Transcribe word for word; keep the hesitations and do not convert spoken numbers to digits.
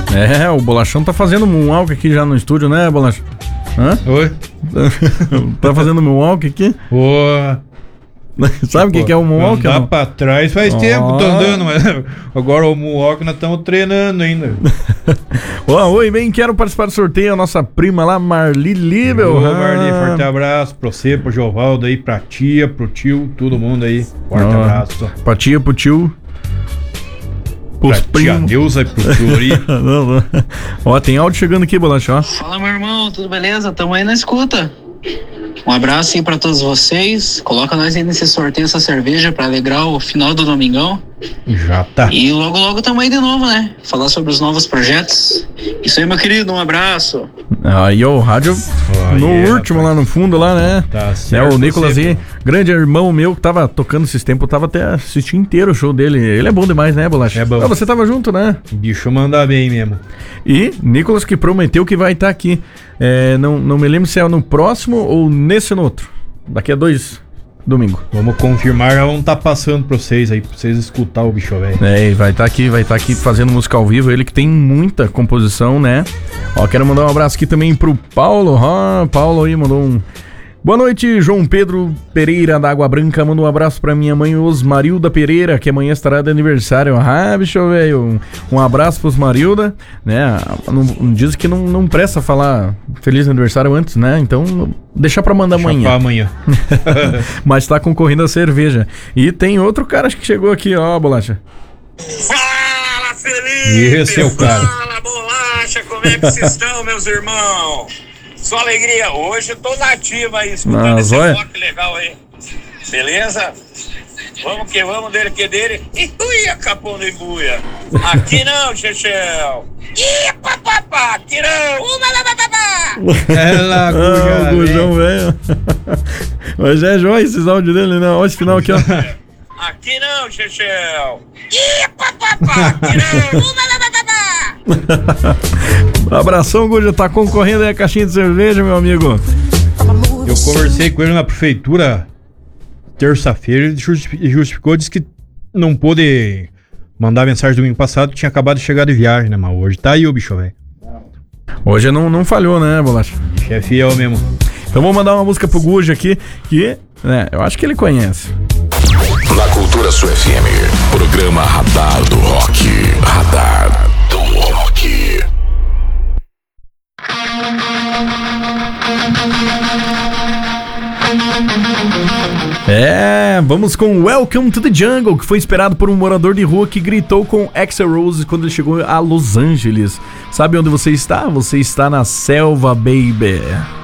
É, o Bolachão tá fazendo moonwalk aqui já no estúdio, né, Bolacha? Hã? Oi? Tá fazendo moonwalk aqui? Ô... Sabe o que, que é o moonwalk? Andar pra trás faz oh. tempo, tô andando, mas agora o moonwalk nós estamos treinando ainda. oh, oi, bem, quero participar do sorteio, a nossa prima lá, Marli Libel. Ô, Marli, forte abraço pra você, pro Jovaldo aí, pra tia, pro tio, todo mundo aí, forte oh. abraço. Pra tia, pro tio. Pra tia Neuza e pro tio Ori. não, não. Ó, tem áudio chegando aqui, Bolacha, ó. Fala, meu irmão, tudo beleza? Tamo aí na escuta. Um abraço aí pra todos vocês. Coloca nós aí nesse sorteio, essa cerveja pra alegrar o final do domingão. Já tá. E logo logo tamo aí de novo, né? Falar sobre os novos projetos. Isso aí, meu querido, um abraço. Aí, ó, o rádio oh, no yeah, último rapaz. Lá no fundo, lá, né? Tá certo. É, o Nicolas aí, grande irmão meu que tava tocando esses tempos, eu tava até assistindo inteiro o show dele. Ele é bom demais, né, Bolacha? É bom. Ah, você tava junto, né? Bicho manda bem mesmo. E Nicolas que prometeu que vai estar aqui. É, não, não me lembro se é no próximo ou nesse no outro. Daqui a dois domingo. Vamos confirmar, vamos tá passando pra vocês aí, pra vocês escutar o bicho velho. É, vai estar tá aqui, vai estar tá aqui fazendo música ao vivo. Ele que tem muita composição, né? Ó, quero mandar um abraço aqui também pro Paulo. Ó, Paulo aí mandou um... Boa noite, João Pedro Pereira da Água Branca. Manda um abraço pra minha mãe Osmarilda Pereira, que amanhã estará de aniversário. Ah, bicho, velho. Um, um abraço pros Marilda, né? Não, diz que não, não presta falar feliz aniversário antes, né? Então, deixa pra mandar deixa amanhã. Pra amanhã. Mas tá concorrendo a cerveja. E tem outro cara acho que chegou aqui, ó, Bolacha. Fala, Felipe! Esse é o cara. Fala, Bolacha! Como é que vocês estão, meus irmãos? Só alegria, hoje eu tô nativa aí, escutando esse rock legal aí. Beleza? Vamos que vamos, dele que dele. E uia, capão de buia. Aqui não, Chechel. Ih, papapá, aqui não. Uma, papapá. É lá, ah, o Gujão, velho. Mas é jóia esses áudios dele, né? Olha esse final aqui, ó. Aqui não, Chechel. Ih, papapá, aqui não. Uma, papapá. Abração, Guja, tá concorrendo aí a caixinha de cerveja, meu amigo. Eu conversei com ele na prefeitura terça-feira, ele justificou, disse que não pôde mandar mensagem domingo passado, tinha acabado de chegar de viagem, né? Mas hoje tá aí o bicho, velho. Hoje não, não falhou, né, Bolacha? Bicho é fiel mesmo. Então vou mandar uma música pro Guja aqui, que, né, eu acho que ele conhece. Na Cultura Sul F M, programa Radar do Rock. Radar do Rock. É, vamos com Welcome to the Jungle, que foi inspirado por um morador de rua que gritou com Axl Rose quando ele chegou a Los Angeles. Sabe onde você está? Você está na selva, baby.